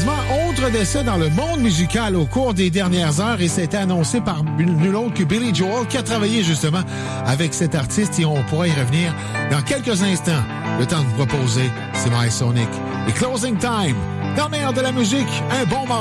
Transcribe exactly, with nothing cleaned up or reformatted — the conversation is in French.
malheureusement, autre décès dans le monde musical au cours des dernières heures et c'était annoncé par nul autre que Billy Joel qui a travaillé justement avec cet artiste et on pourra y revenir dans quelques instants. Le temps de vous proposer, c'est My Sonic et Closing Time. Dans le meilleur de la musique, un bon moment.